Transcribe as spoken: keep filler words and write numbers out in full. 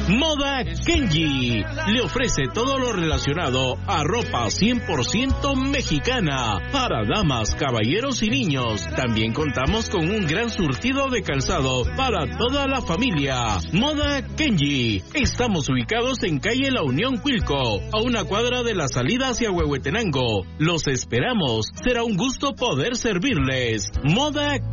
Moda Kenji le ofrece todo lo relacionado a ropa cien por ciento mexicana para damas, caballeros y niños. También contamos con un gran surtido de calzado para toda la familia. Moda Kenji. Estamos ubicados en calle La Unión Cuilco, a una cuadra de la salida hacia Huehuetenango. Los esperamos. Será un gusto poder servirles. Moda